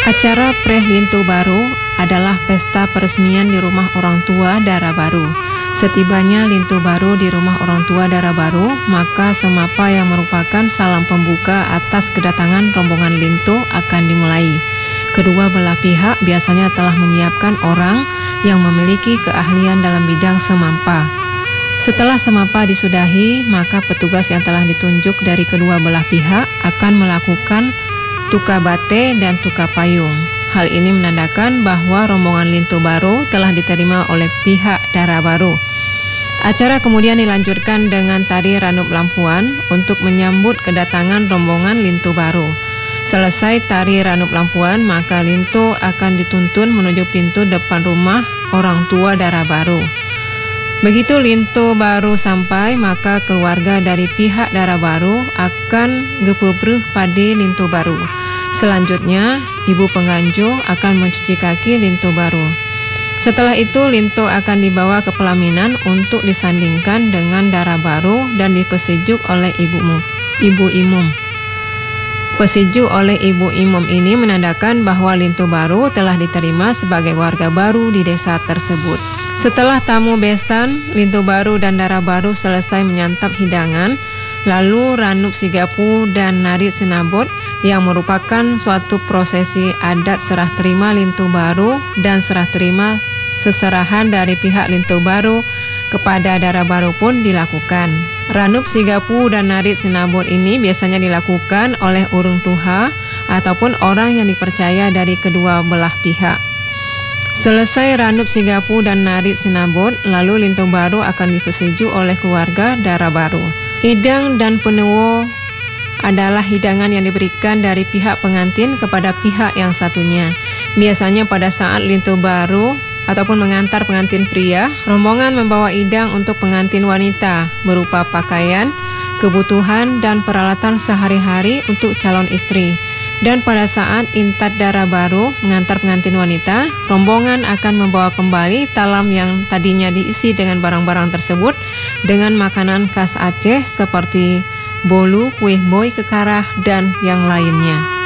Acara Preh Lintu Baru adalah pesta peresmian di rumah orang tua Dara Baru. Setibanya Lintu Baru di rumah orang tua Dara Baru, maka semapa yang merupakan salam pembuka atas kedatangan rombongan Lintu akan dimulai. Kedua belah pihak biasanya telah menyiapkan orang yang memiliki keahlian dalam bidang semampa. Setelah semampa disudahi, maka petugas yang telah ditunjuk dari kedua belah pihak akan melakukan tukar bate dan tukar payung. Hal ini menandakan bahwa rombongan Lintu Baru telah diterima oleh pihak Dara Baru. Acara kemudian dilanjutkan dengan tari Ranup Lampuan untuk menyambut kedatangan rombongan Lintu Baru. Selesai tari Ranup Lampuan, maka Lintu akan dituntun menuju pintu depan rumah orang tua Dara Baru. Begitu Lintu Baru sampai, maka keluarga dari pihak Dara Baru akan gepebreh pada Lintu Baru. Selanjutnya, ibu pengganjo akan mencuci kaki Lintu Baru. Setelah itu, Lintu akan dibawa ke pelaminan untuk disandingkan dengan Dara Baru dan dipesejuk oleh ibu imum. Pesejuk oleh ibu imum ini menandakan bahwa Lintu Baru telah diterima sebagai warga baru di desa tersebut. Setelah tamu besan, Lintu Baru dan Dara Baru selesai menyantap hidangan, lalu Ranup Sigapu dan Narit Sinabot yang merupakan suatu prosesi adat serah terima Lintu Baru dan serah terima seserahan dari pihak Lintu Baru kepada Dara Baru pun dilakukan. Ranup Sigapu dan Narit Sinabot ini biasanya dilakukan oleh urung tuha ataupun orang yang dipercaya dari kedua belah pihak. Selesai Ranup Sigapu dan Narit Sinabot, lalu Lintu Baru akan dipesejuk oleh keluarga Dara Baru. Hidang dan penewo adalah hidangan yang diberikan dari pihak pengantin kepada pihak yang satunya. Biasanya pada saat Lintu Baru ataupun mengantar pengantin pria, rombongan membawa hidang untuk pengantin wanita berupa pakaian, kebutuhan dan peralatan sehari-hari untuk calon istri. Dan pada saat Intat Dara Baru mengantar pengantin wanita, rombongan akan membawa kembali talam yang tadinya diisi dengan barang-barang tersebut dengan makanan khas Aceh seperti bolu, kuih boy kekarah, dan yang lainnya.